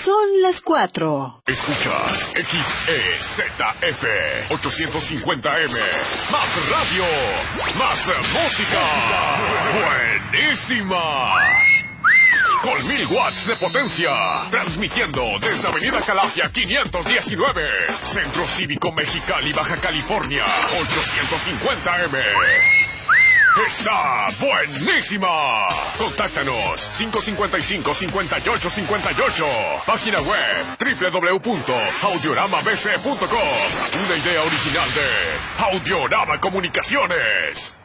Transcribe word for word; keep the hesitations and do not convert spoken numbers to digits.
Son las cuatro. Escuchas X E Z F ochocientos cincuenta M. Más radio, más música. Buenísima. Con mil watts de potencia. Transmitiendo desde Avenida Calafia quinientos diecinueve. Centro Cívico Mexicali, Baja California. ochocientos cincuenta M. ¡Está buenísima! Contáctanos cinco cinco cinco, cinco ocho cinco ocho. Página web doble u doble u doble u punto audiorama b c punto com. Una idea original de Audiorama Comunicaciones.